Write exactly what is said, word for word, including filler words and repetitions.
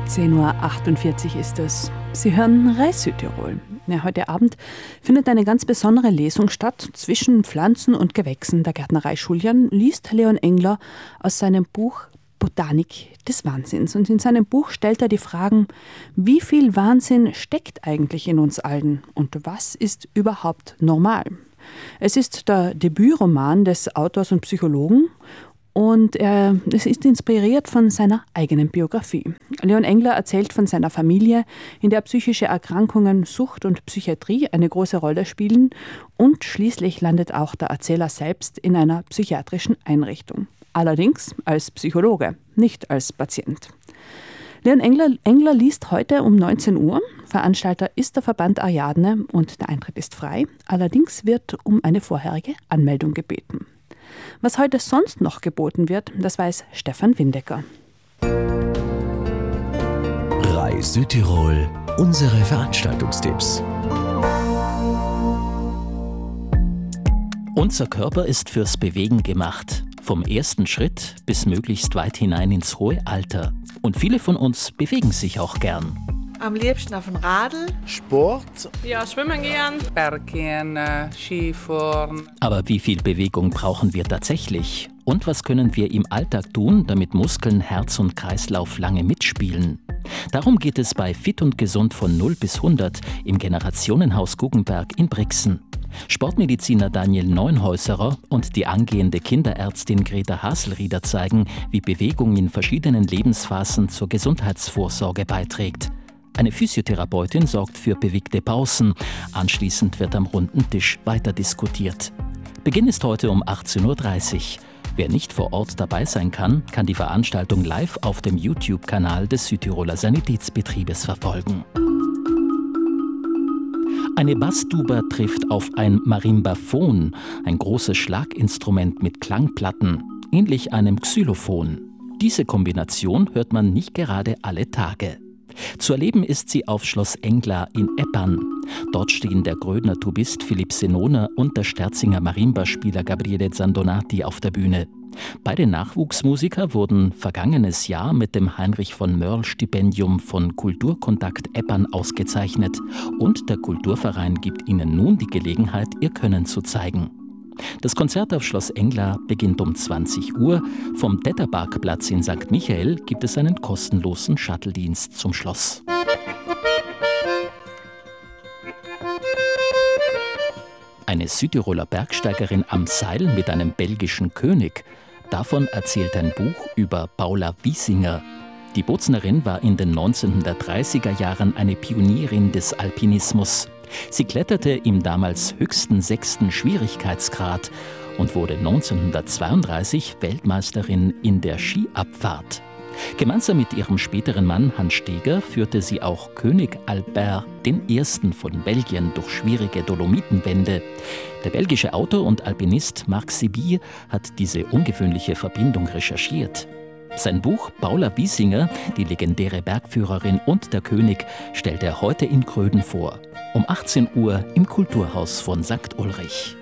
zehn Uhr achtundvierzig ist es. Sie hören Reis Südtirol. Ja, heute Abend findet eine ganz besondere Lesung statt. Zwischen Pflanzen und Gewächsen der Gärtnerei Schuljan liest Leon Engler aus seinem Buch Botanik des Wahnsinns. Und in seinem Buch stellt er die Fragen, wie viel Wahnsinn steckt eigentlich in uns allen und was ist überhaupt normal? Es ist der Debütroman des Autors und Psychologen und er, es ist inspiriert von seiner eigenen Biografie. Leon Engler erzählt von seiner Familie, in der psychische Erkrankungen, Sucht und Psychiatrie eine große Rolle spielen und schließlich landet auch der Erzähler selbst in einer psychiatrischen Einrichtung. Allerdings als Psychologe, nicht als Patient. Leon Engler, Engler liest heute um neunzehn Uhr. Veranstalter ist der Verband Ariadne und der Eintritt ist frei. Allerdings wird um eine vorherige Anmeldung gebeten. Was heute sonst noch geboten wird, das weiß Stefan Windecker. Reis Südtirol, unsere Veranstaltungstipps. Unser Körper ist fürs Bewegen gemacht. Vom ersten Schritt bis möglichst weit hinein ins hohe Alter. Und viele von uns bewegen sich auch gern. Am liebsten auf dem Radl. Sport. Ja, schwimmen gehen. Bergehen, äh, Skifahren. Aber wie viel Bewegung brauchen wir tatsächlich? Und was können wir im Alltag tun, damit Muskeln, Herz und Kreislauf lange mitspielen? Darum geht es bei Fit und Gesund von null bis hundert im Generationenhaus Guggenberg in Brixen. Sportmediziner Daniel Neunhäuserer und die angehende Kinderärztin Greta Haselrieder zeigen, wie Bewegung in verschiedenen Lebensphasen zur Gesundheitsvorsorge beiträgt. Eine Physiotherapeutin sorgt für bewegte Pausen. Anschließend wird am runden Tisch weiter diskutiert. Beginn ist heute um achtzehn Uhr dreißig. Wer nicht vor Ort dabei sein kann, kann die Veranstaltung live auf dem YouTube-Kanal des Südtiroler Sanitätsbetriebes verfolgen. Eine Basstuba trifft auf ein Marimbaphon, ein großes Schlaginstrument mit Klangplatten, ähnlich einem Xylophon. Diese Kombination hört man nicht gerade alle Tage. Zu erleben ist sie auf Schloss Engler in Eppern. Dort stehen der Grödner Tubist Philipp Senoner und der Sterzinger Marimba-Spieler Gabriele Zandonati auf der Bühne. Beide Nachwuchsmusiker wurden vergangenes Jahr mit dem Heinrich-von-Mörl-Stipendium von Kulturkontakt Eppern ausgezeichnet und der Kulturverein gibt ihnen nun die Gelegenheit, ihr Können zu zeigen. Das Konzert auf Schloss Engler beginnt um zwanzig Uhr. Vom Tetterparkplatz in Sankt Michael gibt es einen kostenlosen Shuttle-Dienst zum Schloss. Eine Südtiroler Bergsteigerin am Seil mit einem belgischen König. Davon erzählt ein Buch über Paula Wiesinger. Die Boznerin war in den neunzehnhundertdreißiger Jahren eine Pionierin des Alpinismus. Sie kletterte im damals höchsten sechsten Schwierigkeitsgrad und wurde neunzehnhundertzweiunddreißig Weltmeisterin in der Skiabfahrt. Gemeinsam mit ihrem späteren Mann Hans Steger führte sie auch König Albert I. von Belgien durch schwierige Dolomitenwände. Der belgische Autor und Alpinist Marc Sibille hat diese ungewöhnliche Verbindung recherchiert. Sein Buch Paula Wiesinger, die legendäre Bergführerin und der König, stellt er heute in Gröden vor. Um achtzehn Uhr im Kulturhaus von Sankt Ulrich.